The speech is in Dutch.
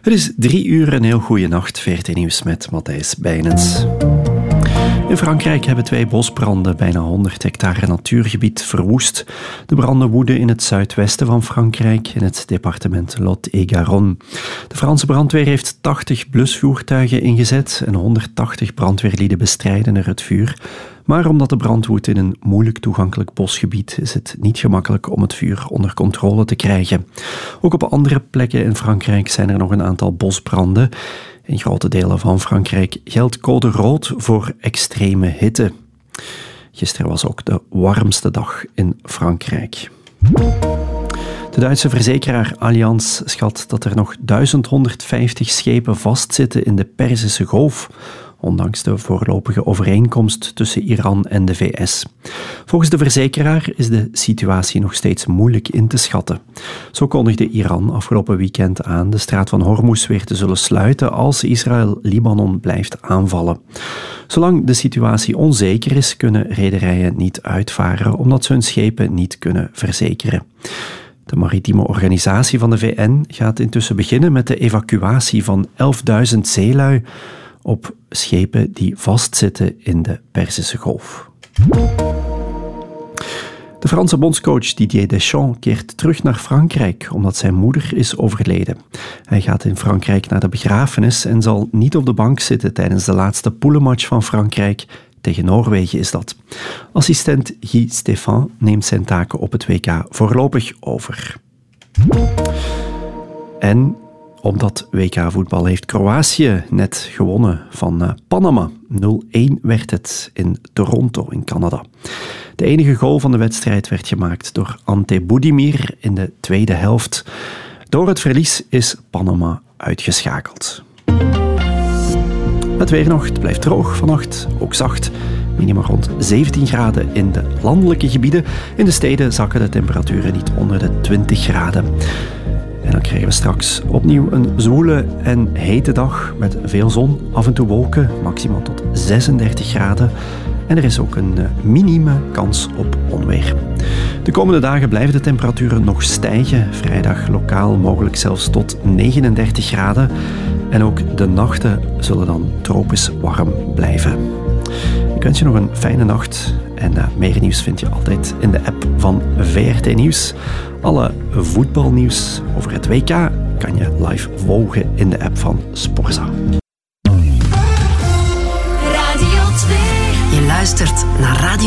Het is 3:00, een heel goede nacht. VRT Nieuws met Matthijs Bijnens. In Frankrijk hebben 2 bosbranden bijna 100 hectare natuurgebied verwoest. De branden woeden in het zuidwesten van Frankrijk, in het departement Lot-et-Garonne. De Franse brandweer heeft 80 blusvoertuigen ingezet en 180 brandweerlieden bestrijden er het vuur. Maar omdat de brand woedt in een moeilijk toegankelijk bosgebied, is het niet gemakkelijk om het vuur onder controle te krijgen. Ook op andere plekken in Frankrijk zijn er nog een aantal bosbranden. In grote delen van Frankrijk geldt code rood voor extreme hitte. Gisteren was ook de warmste dag in Frankrijk. De Duitse verzekeraar Allianz schat dat er nog 1150 schepen vastzitten in de Perzische Golf, ondanks de voorlopige overeenkomst tussen Iran en de VS. Volgens de verzekeraar is de situatie nog steeds moeilijk in te schatten. Zo kondigde Iran afgelopen weekend aan de straat van Hormuz weer te zullen sluiten als Israël Libanon blijft aanvallen. Zolang de situatie onzeker is, kunnen rederijen niet uitvaren omdat ze hun schepen niet kunnen verzekeren. De maritieme organisatie van de VN gaat intussen beginnen met de evacuatie van 11.000 zeelui op schepen die vastzitten in de Perzische Golf. De Franse bondscoach Didier Deschamps keert terug naar Frankrijk omdat zijn moeder is overleden. Hij gaat in Frankrijk naar de begrafenis en zal niet op de bank zitten tijdens de laatste poelenmatch van Frankrijk. Tegen Noorwegen is dat. Assistent Guy Stéphane neemt zijn taken op het WK voorlopig over. En op dat WK-voetbal heeft Kroatië net gewonnen van Panama. 0-1 werd het in Toronto in Canada. De enige goal van de wedstrijd werd gemaakt door Ante Budimir in de tweede helft. Door het verlies is Panama uitgeschakeld. Het weer nog, het blijft droog vannacht, ook zacht. Minima rond 17 graden in de landelijke gebieden. In de steden zakken de temperaturen niet onder de 20 graden. En dan krijgen we straks opnieuw een zwoele en hete dag met veel zon, af en toe wolken, maximaal tot 36 graden. En er is ook een minieme kans op onweer. De komende dagen blijven de temperaturen nog stijgen. Vrijdag lokaal mogelijk zelfs tot 39 graden. En ook de nachten zullen dan tropisch warm blijven. Ik wens je nog een fijne nacht. En meer nieuws vind je altijd in de app van VRT Nieuws. Alle voetbalnieuws over het WK kan je live volgen in de app van Sporza. Radio 2. Je luistert naar Radio